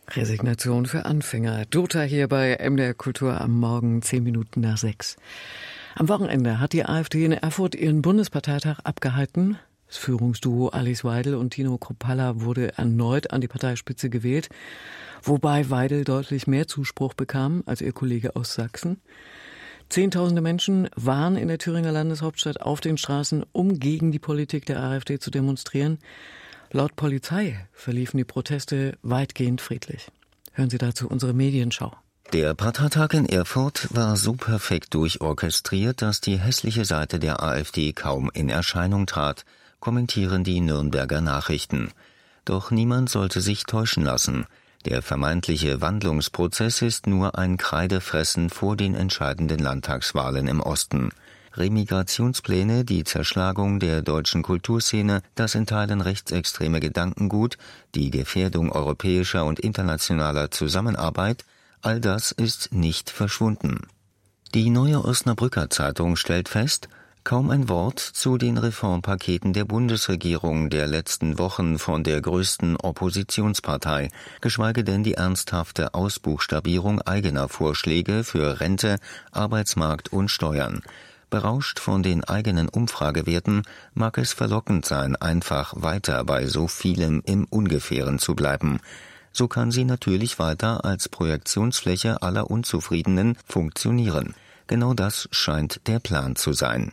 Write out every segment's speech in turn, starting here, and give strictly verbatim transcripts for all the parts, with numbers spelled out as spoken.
Resignation für Anfänger. Dota hier bei M D R Kultur am Morgen, zehn Minuten nach sechs. Am Wochenende hat die AfD in Erfurt ihren Bundesparteitag abgehalten. Das Führungsduo Alice Weidel und Tino Kruppalla wurde erneut an die Parteispitze gewählt, wobei Weidel deutlich mehr Zuspruch bekam als ihr Kollege aus Sachsen. Zehntausende Menschen waren in der Thüringer Landeshauptstadt auf den Straßen, um gegen die Politik der AfD zu demonstrieren. Laut Polizei verliefen die Proteste weitgehend friedlich. Hören Sie dazu unsere Medienschau. Der Parteitag in Erfurt war so perfekt durchorchestriert, dass die hässliche Seite der AfD kaum in Erscheinung trat, kommentieren die Nürnberger Nachrichten. Doch niemand sollte sich täuschen lassen. Der vermeintliche Wandlungsprozess ist nur ein Kreidefressen vor den entscheidenden Landtagswahlen im Osten. Remigrationspläne, die Zerschlagung der deutschen Kulturszene, das in Teilen rechtsextreme Gedankengut, die Gefährdung europäischer und internationaler Zusammenarbeit, all das ist nicht verschwunden. Die Neue Osnabrücker Zeitung stellt fest, kaum ein Wort zu den Reformpaketen der Bundesregierung der letzten Wochen von der größten Oppositionspartei, geschweige denn die ernsthafte Ausbuchstabierung eigener Vorschläge für Rente, Arbeitsmarkt und Steuern. Berauscht von den eigenen Umfragewerten mag es verlockend sein, einfach weiter bei so vielem im Ungefähren zu bleiben. So kann sie natürlich weiter als Projektionsfläche aller Unzufriedenen funktionieren. Genau das scheint der Plan zu sein.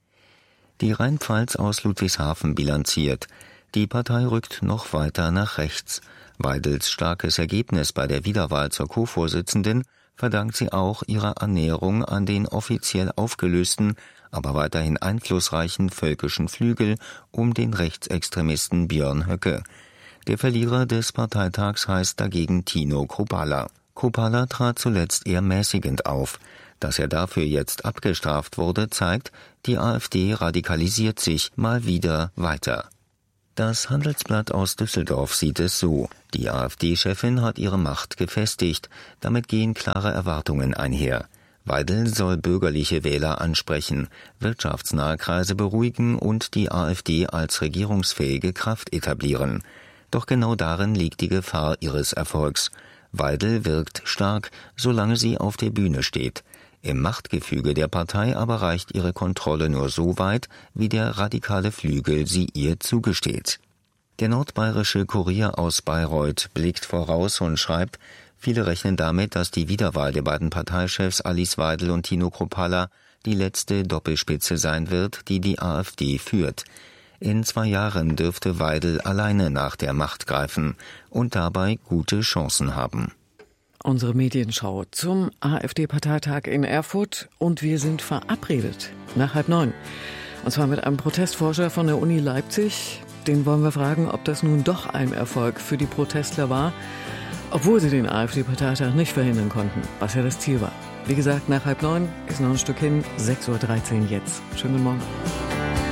Die Rheinpfalz aus Ludwigshafen bilanziert. Die Partei rückt noch weiter nach rechts. Weidels starkes Ergebnis bei der Wiederwahl zur Co-Vorsitzenden verdankt sie auch ihrer Annäherung an den offiziell aufgelösten, aber weiterhin einflussreichen völkischen Flügel um den Rechtsextremisten Björn Höcke. Der Verlierer des Parteitags heißt dagegen Tino Kruppalla. Kruppalla trat zuletzt eher mäßigend auf. Dass er dafür jetzt abgestraft wurde, zeigt, die AfD radikalisiert sich mal wieder weiter. Das Handelsblatt aus Düsseldorf sieht es so. Die AfD-Chefin hat ihre Macht gefestigt. Damit gehen klare Erwartungen einher. Weidel soll bürgerliche Wähler ansprechen, wirtschaftsnahe Kreise beruhigen und die AfD als regierungsfähige Kraft etablieren. Doch genau darin liegt die Gefahr ihres Erfolgs. Weidel wirkt stark, solange sie auf der Bühne steht. Im Machtgefüge der Partei aber reicht ihre Kontrolle nur so weit, wie der radikale Flügel sie ihr zugesteht. Der nordbayerische Kurier aus Bayreuth blickt voraus und schreibt, viele rechnen damit, dass die Wiederwahl der beiden Parteichefs Alice Weidel und Tino Kruppalla die letzte Doppelspitze sein wird, die die AfD führt. In zwei Jahren dürfte Weidel alleine nach der Macht greifen und dabei gute Chancen haben. Unsere Medienschau zum AfD-Parteitag in Erfurt und wir sind verabredet nach halb neun. Und zwar mit einem Protestforscher von der Uni Leipzig. Den wollen wir fragen, ob das nun doch ein Erfolg für die Protestler war, obwohl sie den AfD-Parteitag nicht verhindern konnten, was ja das Ziel war. Wie gesagt, nach halb neun ist noch ein Stück hin, sechs Uhr dreizehn jetzt. Schönen guten Morgen.